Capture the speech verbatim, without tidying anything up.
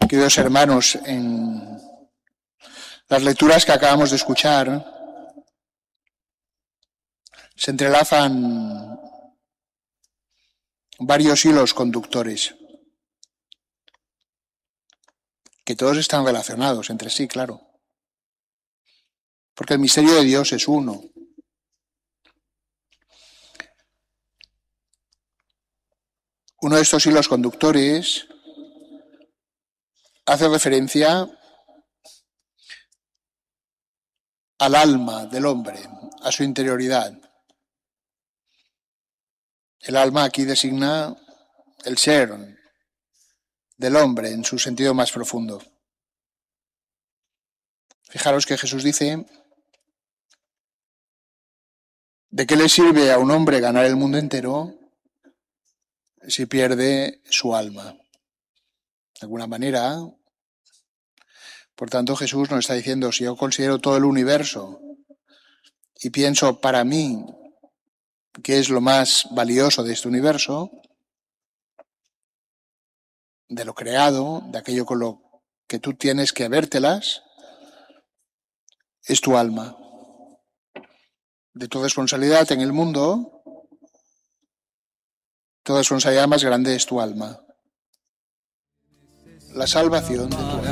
Queridos hermanos, en las lecturas que acabamos de escuchar se entrelazan varios hilos conductores, que todos están relacionados entre sí, claro, porque el misterio de Dios es uno. Uno de estos hilos conductores hace referencia al alma del hombre, a su interioridad. El alma aquí designa el ser del hombre en su sentido más profundo. Fijaros que Jesús dice: ¿de qué le sirve a un hombre ganar el mundo entero si pierde su alma? De alguna manera, por tanto, Jesús nos está diciendo: si yo considero todo el universo y pienso para mí qué es lo más valioso de este universo, de lo creado, de aquello con lo que tú tienes que vértelas, es tu alma. De tu responsabilidad en el mundo, tu responsabilidad más grande es tu alma. La salvación de tu alma.